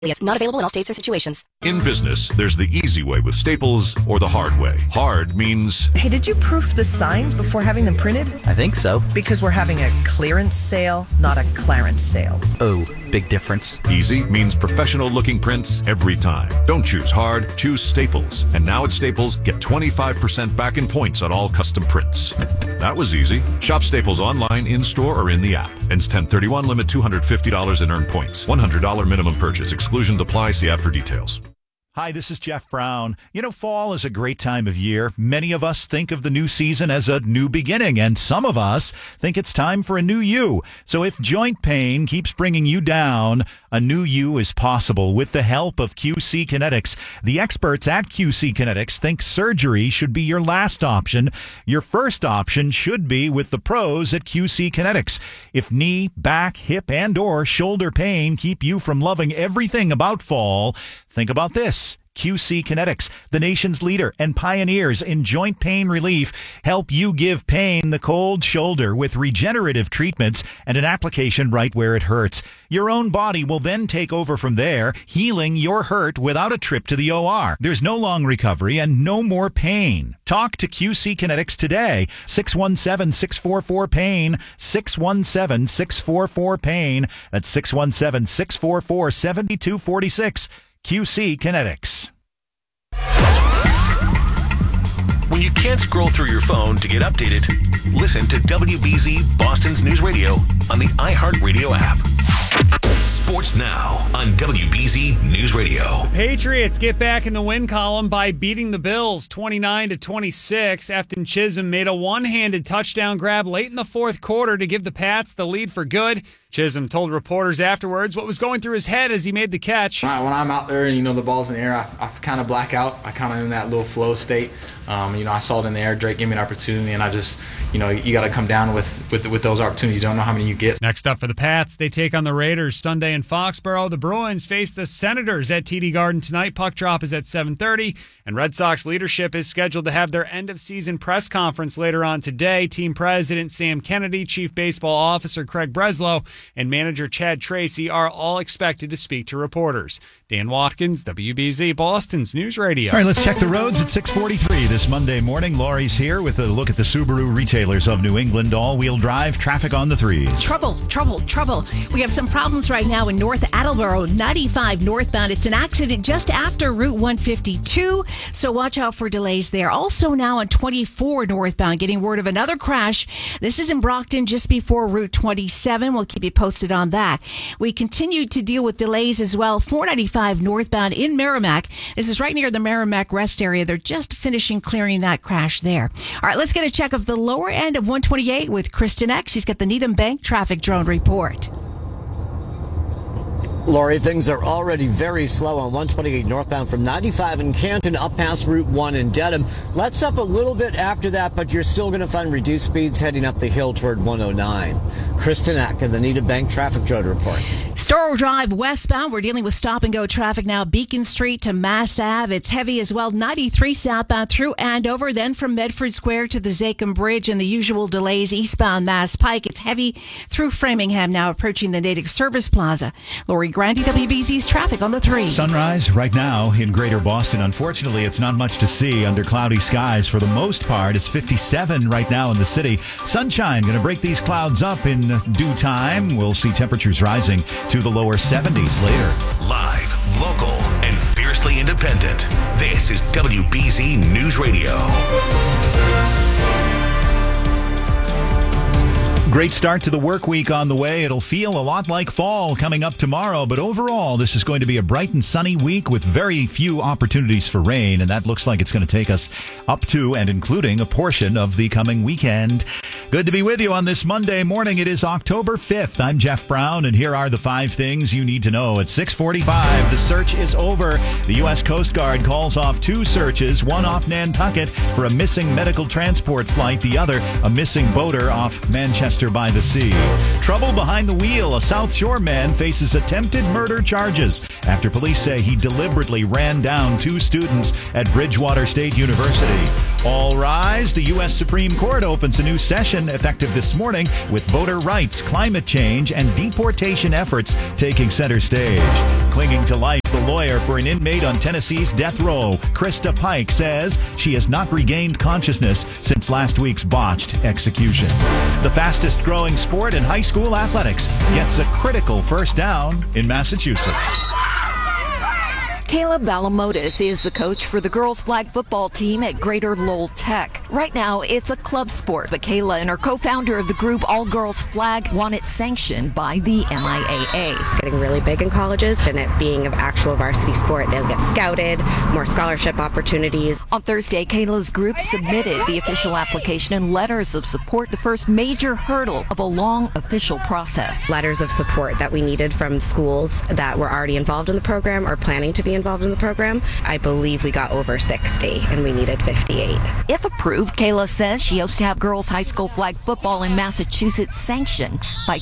Not available in all states or situations. In business, there's the easy way with Staples or the hard way. Hard means... Hey, did you proof the signs before having them printed? I think so. Because we're having a clearance sale, not a clarence sale. Oh, big difference. Easy means professional-looking prints every time. Don't choose hard, choose Staples. And now at Staples, get 25% back in points on all custom prints. That was easy. Shop Staples online, in-store, or in the app. Ends 10/31, limit $250 in earned points. $100 minimum purchase. Exclusions apply. See app for details. Hi, this is Jeff Brown. You know, fall is a great time of year. Many of us think of the new season as a new beginning, and some of us think it's time for a new you. So if joint pain keeps bringing you down, a new you is possible with the help of QC Kinetics. The experts at QC Kinetics think surgery should be your last option. Your first option should be with the pros at QC Kinetics. If knee, back, hip, and or shoulder pain keep you from loving everything about fall, think about this. QC Kinetics, the nation's leader and pioneers in joint pain relief, help you give pain the cold shoulder with regenerative treatments and an application right where it hurts. Your own body will then take over from there, healing your hurt without a trip to the OR. There's no long recovery and no more pain. Talk to QC Kinetics today. 617-644-PAIN, 617-644-PAIN. That's 617-644-7246. QC Kinetics. When you can't scroll through your phone to get updated, listen to WBZ Boston's News Radio on the iHeartRadio app. Sports now on WBZ News Radio. Patriots get back in the win column by beating the Bills 29-26. Efton Chisholm made a one-handed touchdown grab late in the fourth quarter to give the Pats the lead for good. Chisholm told reporters afterwards what was going through his head as he made the catch. When I'm out there and, the ball's in the air, I kind of black out. I kind of in that little flow state. I saw it in the air. Drake gave me an opportunity, and I just, you got to come down with those opportunities. You don't know how many you get. Next up for the Pats, they take on the Raiders Sunday in Foxborough. The Bruins face the Senators at TD Garden tonight. Puck drop is at 7:30, and Red Sox leadership is scheduled to have their end-of-season press conference later on today. Team President Sam Kennedy, Chief Baseball Officer Craig Breslow, and manager Chad Tracy are all expected to speak to reporters. Dan Watkins, WBZ Boston's News Radio. All right, let's check the roads at 6:43 this Monday morning. Laurie's here with a look at the Subaru retailers of New England. All-wheel drive traffic on the threes. Trouble. We have some problems right now in North Attleboro, 95 northbound. It's an accident just after Route 152, so watch out for delays there. Also now on 24 northbound, getting word of another crash. This is in Brockton just before Route 27. We'll keep you posted on that. We continue to deal with delays as well. 495 northbound in Merrimack. This is right near the Merrimack rest area. They're just finishing clearing that crash there. All right, let's get a check of the lower end of 128 with Kristen Eck. She's got the Needham Bank traffic drone report. Lori, things are already very slow on 128 northbound from 95 in Canton up past Route 1 in Dedham. Lets up a little bit after that, but you're still going to find reduced speeds heading up the hill toward 109. Kristen Ack in the Needham Bank traffic drone report. Storrow Drive westbound, we're dealing with stop-and-go traffic now. Beacon Street to Mass Ave. It's heavy as well. 93 southbound through Andover, then from Medford Square to the Zakim Bridge, and the usual delays eastbound Mass Pike. It's heavy through Framingham now, approaching the Natick Service Plaza. Lori Grandi, WBZ's traffic on the 3. Sunrise right now in Greater Boston. Unfortunately, it's not much to see under cloudy skies for the most part. It's 57 right now in the city. Sunshine going to break these clouds up in due time. We'll see temperatures rising to the lower 70s later. Live, local, and fiercely independent. This is WBZ News Radio. Great start to the work week on the way. It'll feel a lot like fall coming up tomorrow, but overall, this is going to be a bright and sunny week with very few opportunities for rain, and that looks like it's going to take us up to and including a portion of the coming weekend. Good to be with you on this Monday morning. It is October 5th. I'm Jeff Brown, and here are the 5 things you need to know. At 6:45, the search is over. The U.S. Coast Guard calls off 2 searches, one off Nantucket for a missing medical transport flight, the other a missing boater off Manchester by the Sea. Trouble behind the wheel. A South Shore man faces attempted murder charges after police say he deliberately ran down 2 students at Bridgewater State University. All rise. The U.S. Supreme Court opens a new session legislation effective this morning, with voter rights, climate change, and deportation efforts taking center stage. Clinging to life, the lawyer for an inmate on Tennessee's death row, Krista Pike, says she has not regained consciousness since last week's botched execution. The fastest growing sport in high school athletics gets a critical first down in Massachusetts. Caleb Balamotis is the coach for the girls' flag football team at Greater Lowell Tech. Right now, it's a club sport, but Kayla and her co-founder of the group All Girls Flag want it sanctioned by the MIAA. It's getting really big in colleges, and it being an actual varsity sport, they'll get scouted, more scholarship opportunities. On Thursday, Kayla's group submitted the official application and letters of support, the first major hurdle of a long official process. Letters of support that we needed from schools that were already involved in the program or planning to be involved in the program. I believe we got over 60 and we needed 58. If approved, Kayla says she hopes to have girls high school flag football in Massachusetts sanctioned by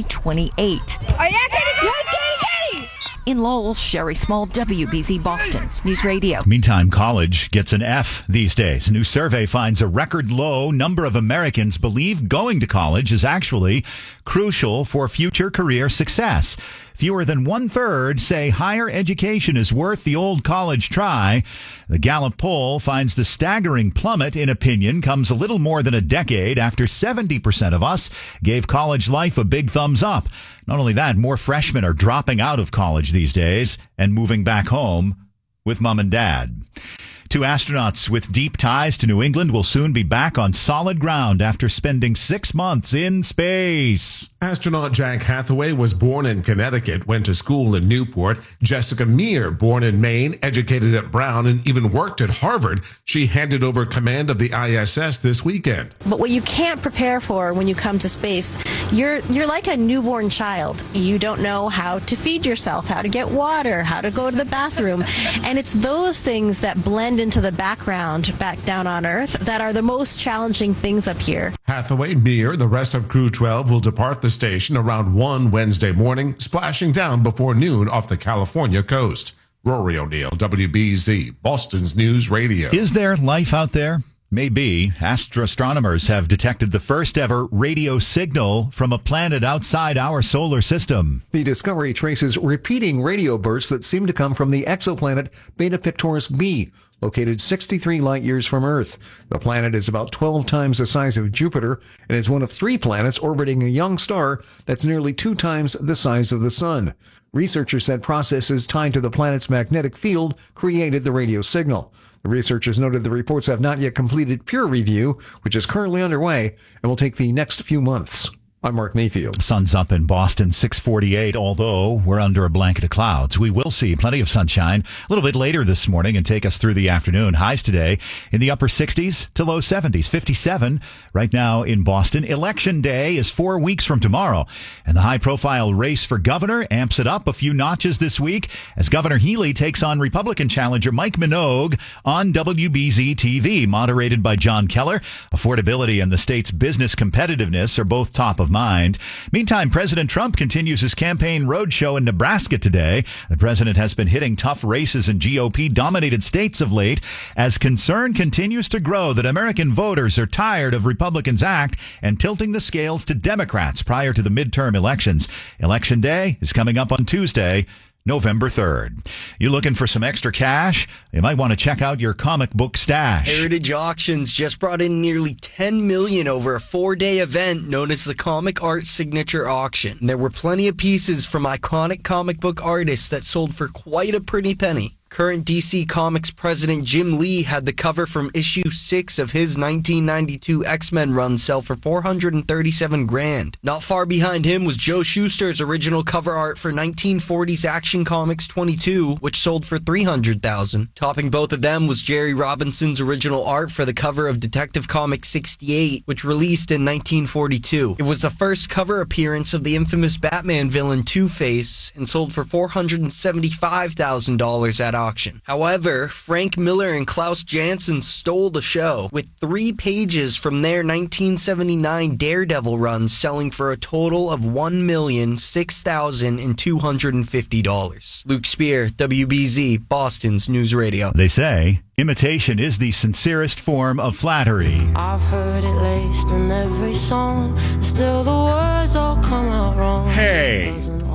2028. Are you kidding? In Lowell, Sherry Small, WBZ Boston's News Radio. Meantime, college gets an F these days. New survey finds a record low number of Americans believe going to college is actually crucial for future career success. Fewer than 1/3 say higher education is worth the old college try. The Gallup poll finds the staggering plummet in opinion comes a little more than a decade after 70% of us gave college life a big thumbs up. Not only that, more freshmen are dropping out of college these days and moving back home with mom and dad. Two astronauts with deep ties to New England will soon be back on solid ground after spending 6 months in space. Astronaut Jack Hathaway was born in Connecticut, went to school in Newport. Jessica Meir, born in Maine, educated at Brown, and even worked at Harvard. She handed over command of the ISS this weekend. But what you can't prepare for when you come to space, you're like a newborn child. You don't know how to feed yourself, how to get water, how to go to the bathroom. And it's those things that blend into the background back down on Earth that are the most challenging things up here. Hathaway, Meir, the rest of Crew 12 will depart the station around 1 Wednesday morning, splashing down before noon off the California coast. Rory O'Neill, WBZ, Boston's News Radio. Is there life out there? Maybe. Astronomers have detected the first ever radio signal from a planet outside our solar system. The discovery traces repeating radio bursts that seem to come from the exoplanet Beta Pictoris b, located 63 light years from Earth. The planet is about 12 times the size of Jupiter and is one of 3 planets orbiting a young star that's nearly 2 times the size of the Sun. Researchers said processes tied to the planet's magnetic field created the radio signal. The researchers noted the reports have not yet completed peer review, which is currently underway and will take the next few months. I'm Mark Mayfield. Sun's up in Boston, 6:48, although we're under a blanket of clouds. We will see plenty of sunshine a little bit later this morning and take us through the afternoon. Highs today in the upper 60s to low 70s, 57 right now in Boston. Election day is 4 weeks from tomorrow, and the high-profile race for governor amps it up a few notches this week as Governor Healy takes on Republican challenger Mike Minogue on WBZ TV, moderated by John Keller. Affordability and the state's business competitiveness are both top of mind. Meantime, President Trump continues his campaign roadshow in Nebraska today. The president has been hitting tough races in GOP-dominated states of late as concern continues to grow that American voters are tired of Republicans' act and tilting the scales to Democrats prior to the midterm elections. Election day is coming up on Tuesday, November 3rd. You looking for some extra cash? You might want to check out your comic book stash. Heritage Auctions just brought in nearly $10 million over a 4-day event known as the Comic Art Signature Auction. There were plenty of pieces from iconic comic book artists that sold for quite a pretty penny. Current DC Comics president Jim Lee had the cover from issue 6 of his 1992 X-Men run sell for $437,000. Not far behind him was Joe Shuster's original cover art for 1940s Action Comics 22, which sold for $300,000. Topping both of them was Jerry Robinson's original art for the cover of Detective Comics 68, which released in 1942. It was the first cover appearance of the infamous Batman villain Two-Face and sold for $475,000 at auction. However, Frank Miller and Klaus Janson stole the show, with 3 pages from their 1979 Daredevil run selling for a total of $1,006,250. Luke Spear, WBZ, Boston's News Radio. They say imitation is the sincerest form of flattery. I've heard it laced in every song, still the words all come out wrong. Hey,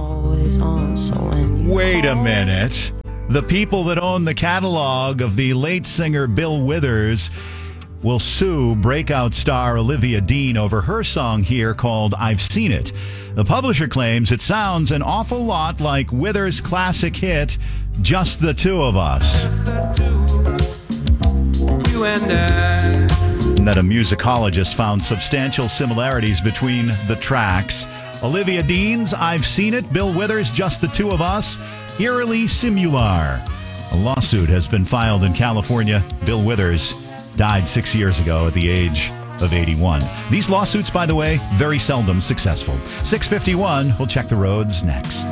wait a minute. The people that own the catalog of the late singer Bill Withers will sue breakout star Olivia Dean over her song here called I've Seen It. The publisher claims it sounds an awful lot like Withers' classic hit, Just the Two of Us. You and I. And that a musicologist found substantial similarities between the tracks. Olivia Dean's I've Seen It, Bill Withers' Just the Two of Us, eerily similar. A lawsuit has been filed in California. Bill Withers died 6 years ago at the age of 81. These lawsuits, by the way, very seldom successful. 6:51, we'll check the roads next.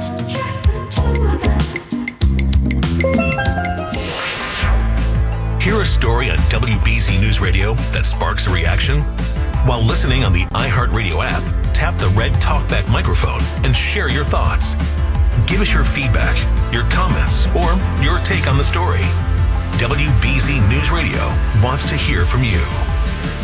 Hear a story on WBZ News Radio that sparks a reaction? While listening on the iHeartRadio app, tap the red TalkBack microphone and share your thoughts. Give us your feedback, your comments, or your take on the story. WBZ News Radio wants to hear from you.